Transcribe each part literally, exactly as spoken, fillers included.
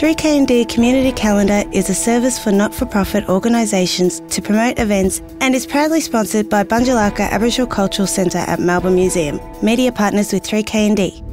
three K N D Community Calendar is a service for not-for-profit organisations to promote events and is proudly sponsored by Bunjalaka Aboriginal Cultural Centre at Melbourne Museum, media partners with three K N D.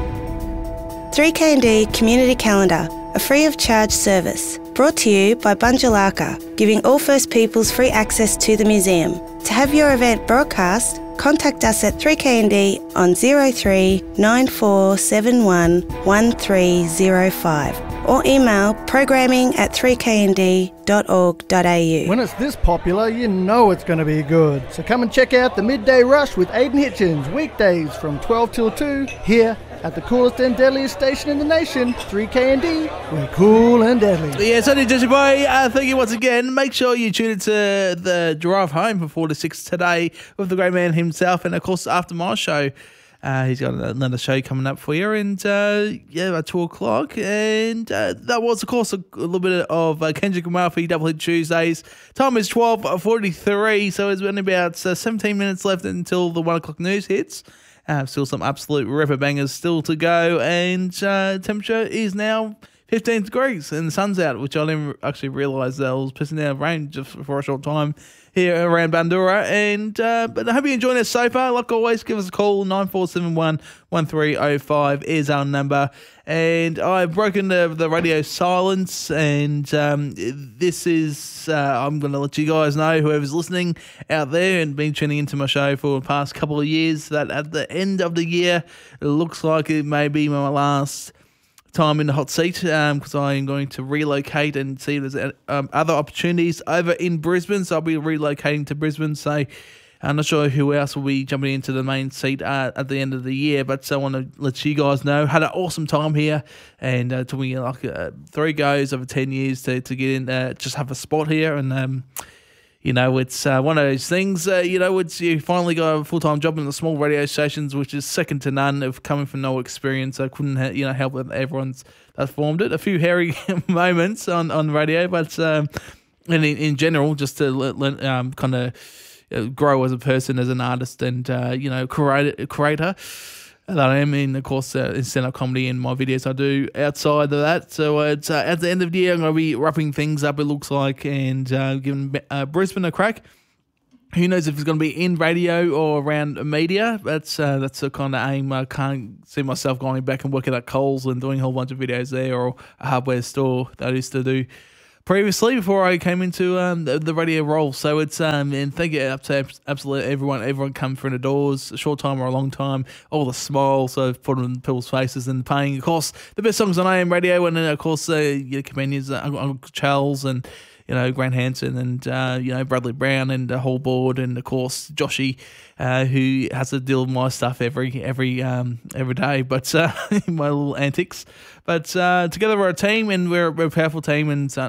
three K N D Community Calendar, a free-of-charge service, brought to you by Bunjalaka, giving all First Peoples free access to the museum. To have your event broadcast, contact us at three K N D on zero three nine four seven one one three zero five or email programming at three k n d dot org dot a u. When it's this popular, you know it's going to be good. So come and check out the Midday Rush with Aidan Hitchens, weekdays from twelve till two, here at the coolest and deadliest station in the nation, three K N D. We're cool and deadly. Yeah, so Jesse Boy, uh, thank you once again. Make sure you tune into the drive home from four to six today with the great man himself, and of course after my show. Uh, he's got another show coming up for you, and uh, yeah, about two o'clock. And uh, that was, of course, a, a little bit of uh, Kendrick Lamar for Double Hit Tuesdays. Time is twelve forty-three, so there's only about uh, seventeen minutes left until the one o'clock news hits. Uh, still some absolute ripper bangers still to go, and uh, temperature is now fifteen degrees, and the sun's out, which I didn't actually realise that I was pissing down rain just for a short time here around Bandura. And uh, but I hope you're enjoying this so far. Like always, give us a call. nine four seven one one three zero five is our number. And I've broken the, the radio silence, and um, this is, uh, I'm going to let you guys know, whoever's listening out there and been tuning into my show for the past couple of years, that at the end of the year, it looks like it may be my last time in the hot seat, because um, I am going to relocate and see if there's um, other opportunities over in Brisbane. So I'll be relocating to Brisbane. So I'm not sure who else will be jumping into the main seat uh, at the end of the year, but so I want to let you guys know. Had an awesome time here, and uh, took me like uh, three goes over ten years to, to get in, uh, just have a spot here. And um, you know, it's uh, one of those things, uh, you know, it's you finally got a full-time job in the small radio stations, which is second to none of coming from no experience. I couldn't, ha- you know, help that everyone's that formed it. A few hairy moments on, on radio, but um, and in, in general, just to let, let, um, kind of grow as a person, as an artist, and, uh, you know, create, creator that I am in, of course, uh, in stand-up comedy and my videos I do outside of that. So uh, it's uh, at the end of the year, I'm going to be wrapping things up, it looks like, and uh, giving uh, Brisbane a crack. Who knows if it's going to be in radio or around media. That's uh, that's the kind of aim. I can't see myself going back and working at Coles and doing a whole bunch of videos there, or a hardware store that I used to do previously before I came into um, the, the radio role. So it's, um, and thank you up to absolutely everyone, everyone come through the doors, a short time or a long time, all the smiles I've put on people's faces, and playing, of course, the best songs on A M radio, and then, of course, uh, your comedians, uh, Uncle Charles, and, you know, Grant Hanson, and, uh, you know, Bradley Brown, and the whole board, and, of course, Joshy, uh, who has to deal with my stuff every every um, every day, but uh, my little antics. But uh, together we're a team, and we're, we're a powerful team, and uh,